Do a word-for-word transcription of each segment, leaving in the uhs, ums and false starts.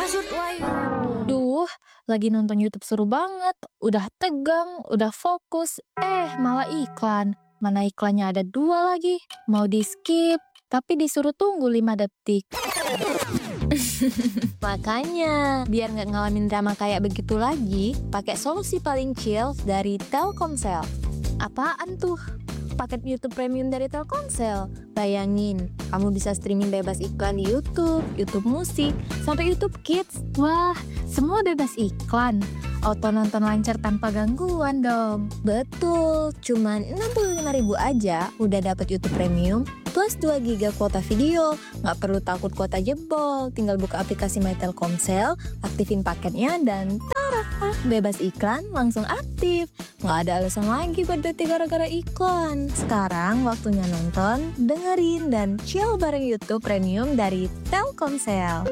Duh, lagi nonton YouTube seru banget. Udah tegang, udah fokus, eh malah iklan. Mana iklannya ada dua lagi. Mau di-skip, tapi disuruh tunggu lima detik. Makanya, biar nggak ngalamin drama kayak begitu lagi, pakai solusi paling chill dari Telkomsel. Apaan tuh? Paket YouTube Premium dari Telkomsel. Bayangin, kamu bisa streaming bebas iklan di YouTube, YouTube Musik, sampai YouTube Kids. Wah, semua bebas iklan. Auto nonton lancar tanpa gangguan dong. Betul, cuman enam puluh lima ribu aja udah dapet YouTube Premium plus dua giga kuota video. Nggak perlu takut kuota jebol, tinggal buka aplikasi My Telkomsel, aktifin paketnya, dan tara, bebas iklan langsung aktif. Nggak ada alasan lagi buat bete gara-gara iklan. Sekarang waktunya nonton, dengerin, dan chill bareng YouTube Premium dari Telkomsel.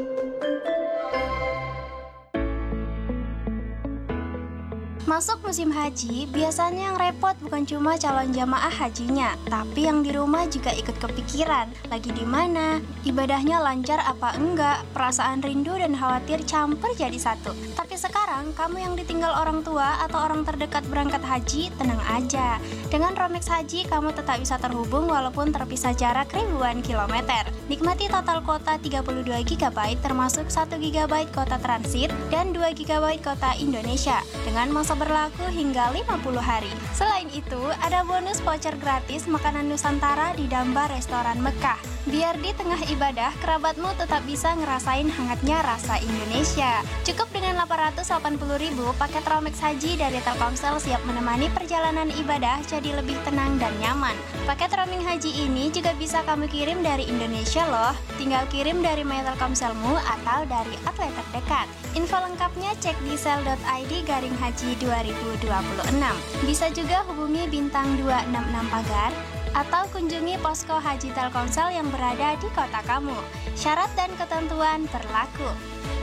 Masuk musim haji, biasanya yang repot bukan cuma calon jamaah hajinya, tapi yang di rumah juga ikut kepikiran. Lagi di mana, ibadahnya lancar apa enggak, perasaan rindu dan khawatir campur jadi satu. Tapi sekarang, kamu yang ditinggal orang tua atau orang terdekat berangkat haji, tenang aja. Dengan Romex Haji, kamu tetap bisa terhubung walaupun terpisah jarak ribuan kilometer. Nikmati total kuota tiga puluh dua giga byte termasuk satu giga byte kuota transit dan dua giga byte kuota Indonesia dengan masa berlaku hingga lima puluh hari. Selain itu, ada bonus voucher gratis makanan Nusantara di Dambar Restoran Mekah. Biar di tengah ibadah, kerabatmu tetap bisa ngerasain hangatnya rasa Indonesia. Cukup dengan delapan ratus delapan puluh ribu, paket Romex Haji dari Telkomsel siap menemani perjalanan ibadah jadi lebih tenang dan nyaman. Paket roaming haji ini juga bisa kamu kirim dari Indonesia loh. Tinggal kirim dari My Telkomselmu atau dari outlet terdekat. Info lengkapnya cek di sel dot i d garing haji dua ribu dua puluh enam. Bisa juga hubungi bintang dua enam enam pagar atau kunjungi posko haji Telkomsel yang berada di kota kamu. Syarat dan ketentuan berlaku.